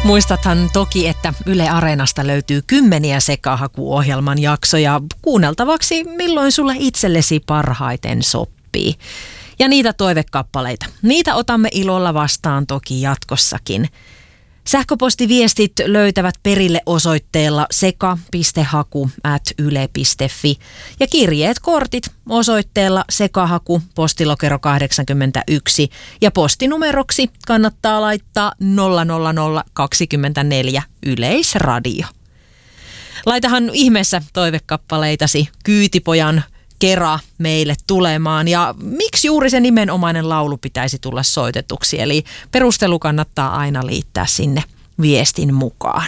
Muistathan toki, että Yle Areenasta löytyy kymmeniä Sekahaku-ohjelman jaksoja kuunneltavaksi, milloin sulle itsellesi parhaiten sopii. Ja niitä toivekappaleita, niitä otamme ilolla vastaan toki jatkossakin. Sähköpostiviestit löytävät perille osoitteella seka.haku@yle.fi ja kirjeet, kortit osoitteella Sekahaku, postilokero 81 ja postinumeroksi kannattaa laittaa 00024 Yleisradio. Laitahan ihmeessä toivekappaleitasi Kyytipojan Kera meille tulemaan ja miksi juuri se nimenomainen laulu pitäisi tulla soitetuksi, eli perustelu kannattaa aina liittää sinne viestin mukaan.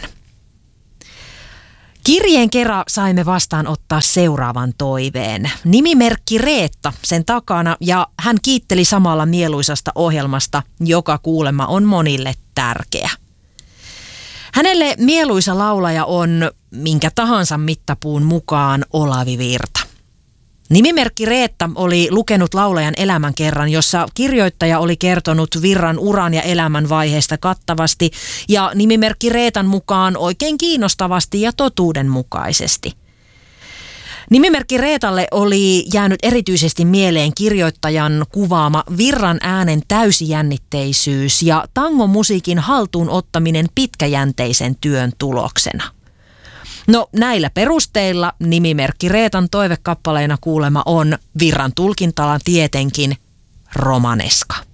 Kirjeen kera saimme vastaanottaa seuraavan toiveen. Nimimerkki Reetta sen takana ja hän kiitteli samalla mieluisasta ohjelmasta, joka kuulemma on monille tärkeä. Hänelle mieluisa laulaja on minkä tahansa mittapuun mukaan Olavi Virta. Nimimerkki Reetta oli lukenut laulajan elämänkerran, jossa kirjoittaja oli kertonut Virran uran ja elämän vaiheesta kattavasti ja nimimerkki Reetan mukaan oikein kiinnostavasti ja totuudenmukaisesti. Nimimerkki Reetalle oli jäänyt erityisesti mieleen kirjoittajan kuvaama Virran äänen täysjännitteisyys ja tangomusiikin haltuun ottaminen pitkäjänteisen työn tuloksena. No näillä perusteilla nimimerkki Reetan toivekappaleena kuulema on Virran tulkintala tietenkin Romaneska.